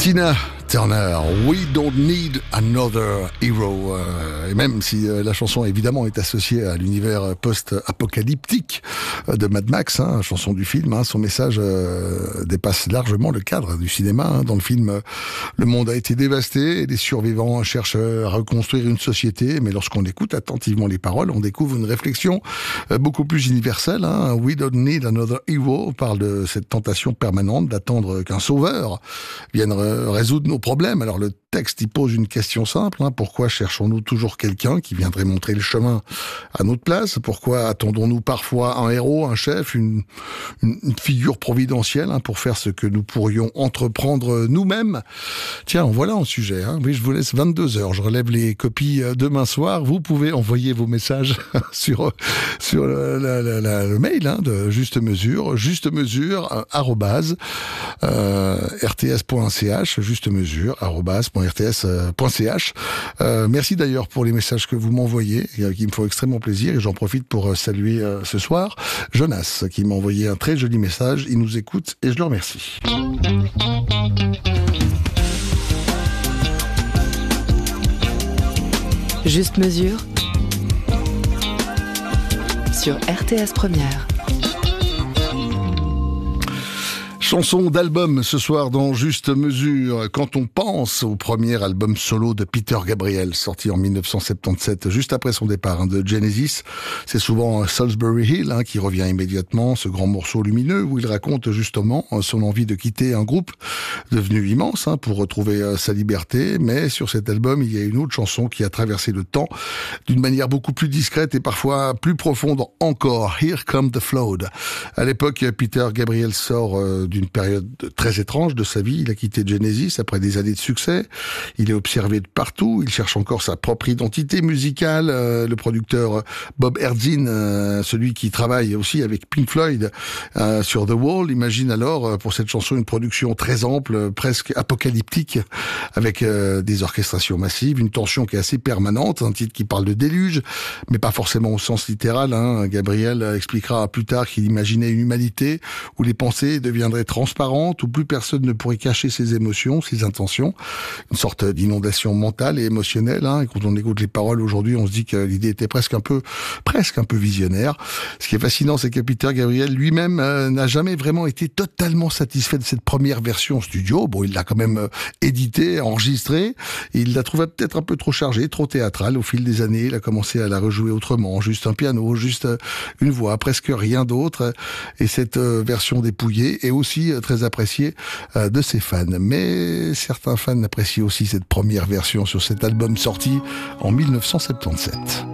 Tina Turner, We Don't Need Another Hero. Et même si la chanson évidemment est associée à l'univers post-apocalyptique de Mad Max, chanson du film, son message dépasse largement le cadre du cinéma. Dans le film, le monde a été dévasté et les survivants cherchent à reconstruire une société, mais lorsqu'on écoute attentivement les paroles, on découvre une réflexion beaucoup plus universelle. We Don't Need Another Hero parle de cette tentation permanente d'attendre qu'un sauveur vienne résoudre nos problèmes. Alors le texte, il pose une question simple. Pourquoi cherchons-nous toujours quelqu'un qui viendrait montrer le chemin à notre place? Pourquoi attendons-nous parfois un héros, un chef, une figure providentielle pour faire ce que nous pourrions entreprendre nous-mêmes? Tiens, voilà un sujet. Oui, je vous laisse 22h. Je relève les copies demain soir. Vous pouvez envoyer vos messages sur le mail de Juste Mesure, @rts.ch, justemesure@rts.ch. Merci d'ailleurs pour les messages que vous m'envoyez, qui me font extrêmement plaisir, et j'en profite pour saluer ce soir Jonas, qui m'a envoyé un très joli message. Il nous écoute et je le remercie. Juste Mesure sur RTS Première. Chanson d'album ce soir dans Juste Mesure. Quand on pense au premier album solo de Peter Gabriel, sorti en 1977, juste après son départ de Genesis, c'est souvent Salisbury Hill qui revient immédiatement, ce grand morceau lumineux où il raconte justement son envie de quitter un groupe devenu immense pour retrouver sa liberté. Mais sur cet album, il y a une autre chanson qui a traversé le temps d'une manière beaucoup plus discrète et parfois plus profonde encore. Here Come the Flood. À l'époque, Peter Gabriel sort d'une période très étrange de sa vie. Il a quitté Genesis après des années de succès. Il est observé de partout. Il cherche encore sa propre identité musicale. Le producteur Bob Ezrin, celui qui travaille aussi avec Pink Floyd sur The Wall, imagine alors pour cette chanson une production très ample, presque apocalyptique, avec des orchestrations massives, une tension qui est assez permanente, un titre qui parle de déluge, mais pas forcément au sens littéral. Gabriel expliquera plus tard qu'il imaginait une humanité où les pensées deviendraient transparente, où plus personne ne pourrait cacher ses émotions, ses intentions, une sorte d'inondation mentale et émotionnelle. Et quand on écoute les paroles aujourd'hui, on se dit que l'idée était presque un peu visionnaire. Ce qui est fascinant, c'est que Peter Gabriel lui-même n'a jamais vraiment été totalement satisfait de cette première version studio. Bon, il l'a quand même édité, enregistré, et il la trouvait peut-être un peu trop chargée, trop théâtrale. Au fil des années, il a commencé à la rejouer autrement, juste un piano, juste une voix, presque rien d'autre. Et cette version dépouillée est aussi très apprécié de ses fans. Mais certains fans apprécient aussi cette première version sur cet album sorti en 1977.